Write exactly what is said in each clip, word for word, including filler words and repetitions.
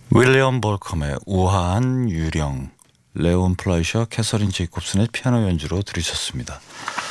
윌리엄 볼컴의 우아한 유령, 레온 플라이셔, 캐서린 제이콥슨의 피아노 연주로 들으셨습니다.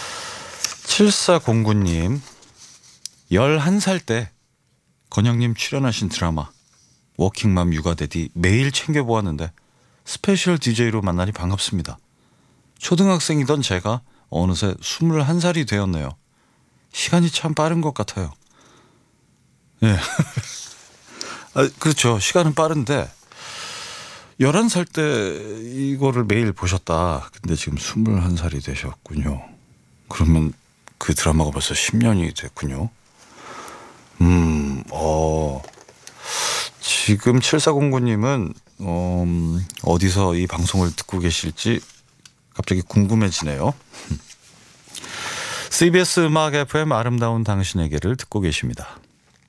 칠사공구 님, 열한 살 때 건영님 출연하신 드라마 워킹맘 육아대디 매일 챙겨보았는데 스페셜 디제이로 만나니 반갑습니다. 초등학생이던 제가 어느새 스물한 살이 되었네요. 시간이 참 빠른 것 같아요. 예. 아, 그렇죠. 시간은 빠른데 열한 살 때 이거를 매일 보셨다. 근데 지금 스물한 살이 되셨군요. 그러면 그 드라마가 벌써 십 년이 됐군요. 음, 어, 지금 칠사공구 님은 어, 어디서 이 방송을 듣고 계실지 갑자기 궁금해지네요. 씨비에스 음악 에프엠 아름다운 당신에게를 듣고 계십니다.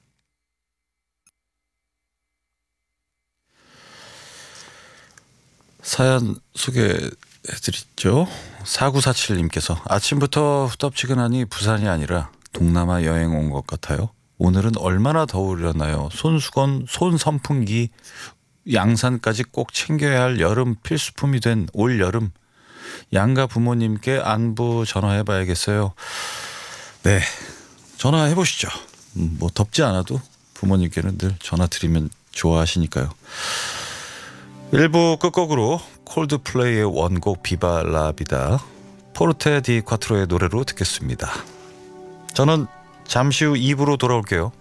사연 소개해드리죠. 사구사칠 님께서 아침부터 후덥지근하니 부산이 아니라 동남아 여행 온 것 같아요. 오늘은 얼마나 더우려나요. 손수건, 손선풍기, 양산까지 꼭 챙겨야 할 여름 필수품이 된 올여름. 양가 부모님께 안부 전화해봐야겠어요. 네, 전화해보시죠. 음, 뭐 덥지 않아도 부모님께는 늘 전화 드리면 좋아하시니까요. 일 부 끝곡으로 콜드플레이의 원곡 비바 라비다, 포르테 디 콰트로의 노래로 듣겠습니다. 저는 잠시 후 이 부로 돌아올게요.